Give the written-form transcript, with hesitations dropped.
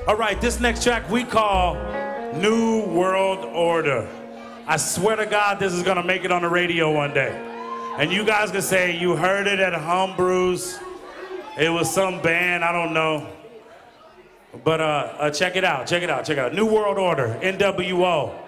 All right, this next track we call New World Order. I swear to God, this is gonna make it on the radio one day. And you guys can say you heard it at Humbrew's. It was some band, I don't know. But check it out. New World Order, NWO.